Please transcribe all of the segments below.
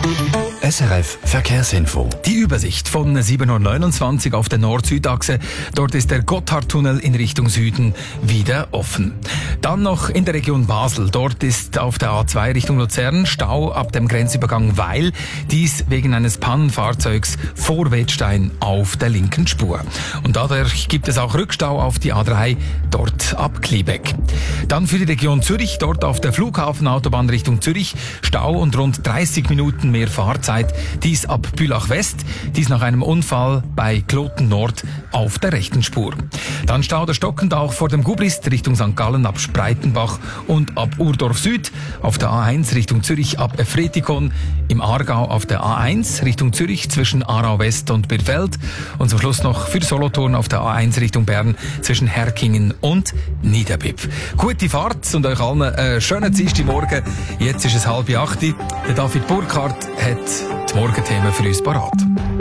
SRF Verkehrsinfo. Die Übersicht von 7.29 Uhr auf der Nord-Süd-Achse. Dort ist der Gotthardtunnel in Richtung Süden wieder offen. Dann noch in der Region Basel. Dort ist auf der A2 Richtung Luzern Stau ab dem Grenzübergang Weil. Dies wegen eines Pannenfahrzeugs vor Wettstein auf der linken Spur. Und dadurch gibt es auch Rückstau auf die A3, dort ab Kliebeck. Dann für die Region Zürich, dort auf der Flughafenautobahn Richtung Zürich Stau und rund 30 Minuten mehr Fahrzeit. Dies ab Bülach West, dies nach einem Unfall bei Kloten Nord auf der rechten Spur. Dann Stau der stockend auch vor dem Gubrist Richtung St. Gallen ab Spreitenbach und ab Urdorf Süd, auf der A1 Richtung Zürich ab Efretikon, im Aargau auf der A1 Richtung Zürich zwischen Aarau West und Birfeld und zum Schluss noch für Solothurn auf der A1 Richtung Bern zwischen Herkingen und Niederbipp. Gute Fahrt und euch allen schönen Dienstagmorgen. Jetzt ist es 7:30. Der David Burkhardt hat die Morgenthemen für uns parat.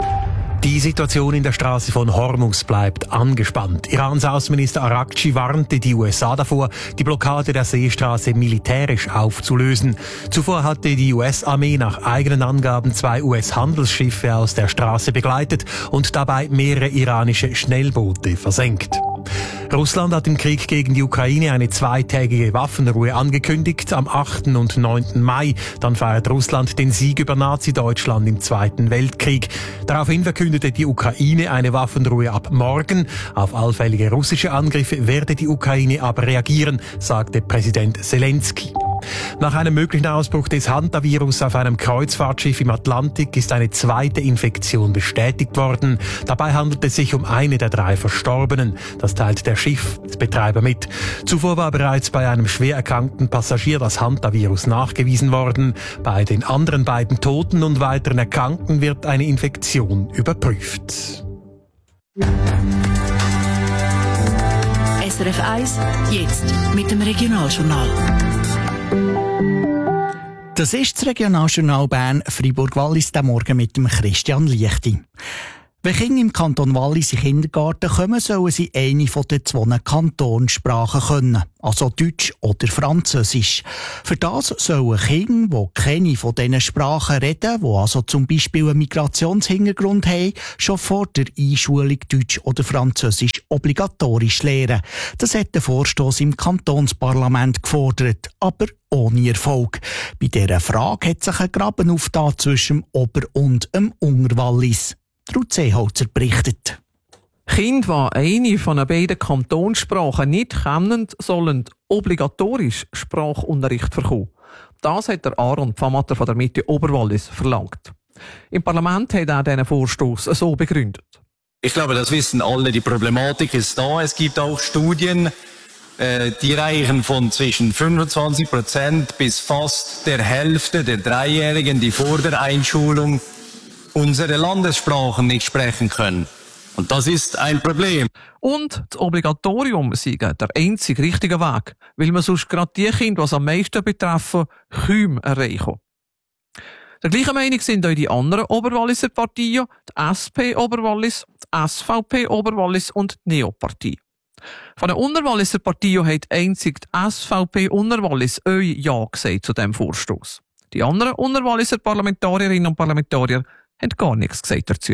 Die Situation in der Straße von Hormuz bleibt angespannt. Irans Außenminister Araghchi warnte die USA davor, die Blockade der Seestraße militärisch aufzulösen. Zuvor hatte die US-Armee nach eigenen Angaben 2 US-Handelsschiffe aus der Straße begleitet und dabei mehrere iranische Schnellboote versenkt. Russland hat im Krieg gegen die Ukraine eine 2-tägige Waffenruhe angekündigt. Am 8. und 9. Mai. Dann feiert Russland den Sieg über Nazi-Deutschland im Zweiten Weltkrieg. Daraufhin verkündete die Ukraine eine Waffenruhe ab morgen. Auf allfällige russische Angriffe werde die Ukraine aber reagieren, sagte Präsident Zelensky. Nach einem möglichen Ausbruch des Hantavirus auf einem Kreuzfahrtschiff im Atlantik ist eine zweite Infektion bestätigt worden. Dabei handelt es sich um eine der 3 Verstorbenen. Das teilt der Schiffsbetreiber mit. Zuvor war bereits bei einem schwer erkrankten Passagier das Hantavirus nachgewiesen worden. Bei den anderen beiden Toten und weiteren Erkrankten wird eine Infektion überprüft. SRF 1, jetzt mit dem Regionaljournal. Das ist das Regionaljournal Bern Freiburg-Wallis, der Morgen mit dem Christian Liechti. Wenn Kinder im Kanton Wallis in den Kindergarten kommen, sollen sie eine von den 2 Kantonssprachen können, also Deutsch oder Französisch. Für das sollen Kinder, die keine von diesen Sprachen reden, die also zum Beispiel einen Migrationshintergrund haben, schon vor der Einschulung Deutsch oder Französisch obligatorisch lernen. Das hat der Vorstoss im Kantonsparlament gefordert, aber ohne Erfolg. Bei dieser Frage hat sich ein Graben aufgetan zwischen dem Ober- und dem Unterwallis. Ruth Seeholzer berichtet. Kinder, die eine von den beiden Kantonssprachen nicht kennen, sollen obligatorisch Sprachunterricht bekommen. Das hat der Aaron Pfammatter von der Mitte Oberwallis verlangt. Im Parlament hat er diesen Vorstoss so begründet. Ich glaube, das wissen alle, die Problematik ist da. Es gibt auch Studien, die reichen von zwischen 25% bis fast der Hälfte der Dreijährigen, die vor der Einschulung unsere Landessprachen nicht sprechen können. Und das ist ein Problem. Und das Obligatorium sei der einzige richtige Weg, weil man sonst gerade die Kinder, die es am meisten betreffen, kaum erreichen. Der gleichen Meinung sind auch die anderen Oberwalliser Partien, die SP Oberwallis, die SVP Oberwallis und die Neo-Partei. Von den Unterwalliser Partien hat einzig die SVP Unterwallis Ja gesagt zu diesem Vorstoss. Die anderen Unterwalliser Parlamentarierinnen und Parlamentarier haben gar nichts gesagt dazu.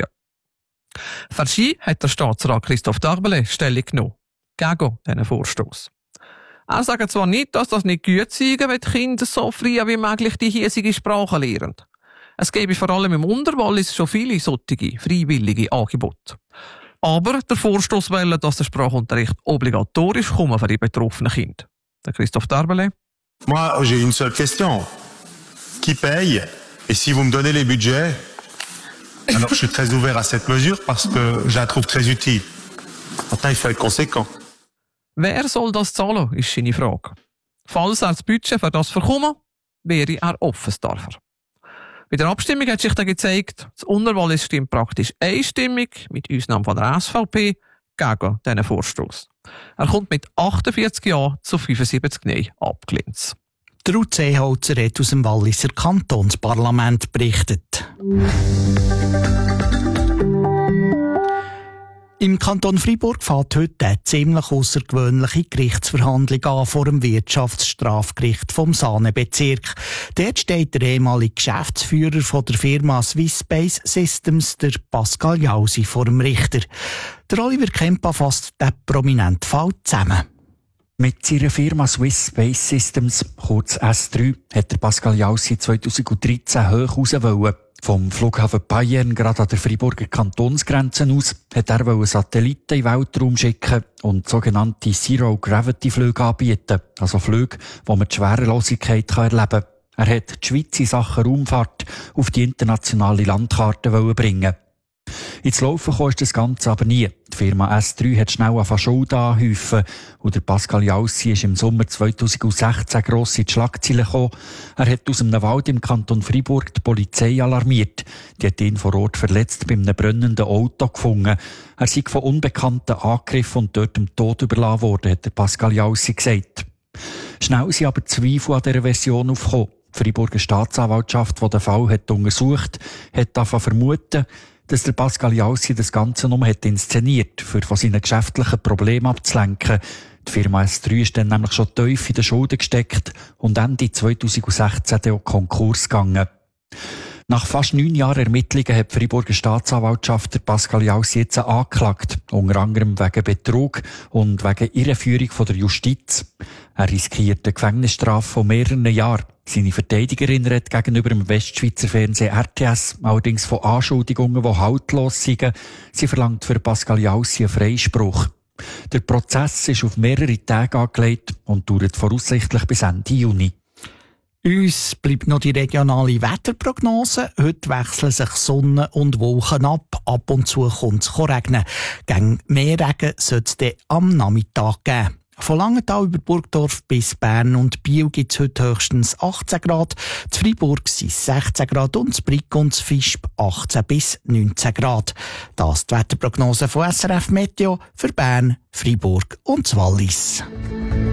Für sie hat der Staatsrat Christoph Darbele Stellung genommen gegen diesen Vorstoss. Er sagt zwar nicht, dass das nicht gut sei, wenn die Kinder so früh wie möglich die hiesige Sprache lernen. Es gäbe vor allem im Unterwallis schon viele solche freiwillige Angebote. Aber der Vorstoss will, dass der Sprachunterricht obligatorisch kommt für die betroffenen Kinder. Der Christoph Darbele. Moi, j'ai une seule question. Qui paye? Et si vous me donnez les budgets? Alors je suis très ouvert à cette mesure parce que je la trouve très utile. Maintenant, il faut être conséquent. Wer soll das zahlen, ist seine Frage. Falls er das Budget für das bekommt, wäre er offen dafür. Bei der Abstimmung hat sich dann gezeigt, das Unterwallis stimmt praktisch einstimmig, mit Ausnahme von der SVP, gegen diesen Vorstoss. Er kommt mit 48 Ja zu 75 Nein abgelehnt. Ruth Seeholzer hat aus dem Walliser Kantonsparlament berichtet. Im Kanton Freiburg fängt heute eine ziemlich außergewöhnliche Gerichtsverhandlung an vor dem Wirtschaftsstrafgericht vom Saanen-Bezirk. Dort steht der ehemalige Geschäftsführer von der Firma Swiss Space Systems, der Pascal Jausi, vor dem Richter. Der Oliver Kempa fasst den prominenten Fall zusammen. Mit seiner Firma Swiss Space Systems, kurz S3, hat der Pascal Jausi 2013 hoch raus wollen. Vom Flughafen Bayern, gerade an der Freiburger Kantonsgrenze aus, hat er Satelliten in den Weltraum schicken und sogenannte Zero-Gravity-Flüge anbieten. Also Flüge, wo man die Schwerelosigkeit erleben kann. Er hat die Schweiz in Sachen Raumfahrt auf die internationale Landkarte bringen. Ins Laufen kam das Ganze aber nie. Die Firma S3 hat schnell angefangen Schulden anhäufen und der Pascal Jausi ist im Sommer 2016 gross in die Schlagzeilen gekommen. Er hat aus einem Wald im Kanton Freiburg die Polizei alarmiert. Die hat ihn vor Ort verletzt bei einem brennenden Auto gefunden. Er sei von Unbekannten angegriffen und dort dem Tod überlassen worden, hat der Pascal Jausi gesagt. Schnell sind aber Zweifel an dieser Version aufgekommen. Die Freiburger Staatsanwaltschaft, die den Fall hat untersucht, hat davon vermutet, dass der Pascal Jausi das Ganze nur hat inszeniert, für von seinen geschäftlichen Problemen abzulenken. Die Firma S3 ist dann nämlich schon tief in den Schulden gesteckt und Ende 2016 dann auch Konkurs gegangen. Nach fast 9 Jahren Ermittlungen hat die Freiburger Staatsanwaltschaft der Pascal Jausi jetzt angeklagt, unter anderem wegen Betrug und wegen Irreführung von der Justiz. Er riskiert eine Gefängnisstrafe von mehreren Jahren. Seine Verteidigerin redet gegenüber dem Westschweizer Fernsehen RTS allerdings von Anschuldigungen, die haltlos sind. Sie verlangt für Pascal Jausi einen Freispruch. Der Prozess ist auf mehrere Tage angelegt und dauert voraussichtlich bis Ende Juni. Uns bleibt noch die regionale Wetterprognose. Heute wechseln sich Sonne und Wolken ab. Ab und zu kommt es regnen. Gegen mehr Regen sollte es dann am Nachmittag geben. Von Langenthal über Burgdorf bis Bern und Biel gibt es heute höchstens 18 Grad. In Freiburg sind es 16 Grad und in Brig und Fischb 18 bis 19 Grad. Das ist die Wetterprognose von SRF Meteo für Bern, Freiburg und das Wallis.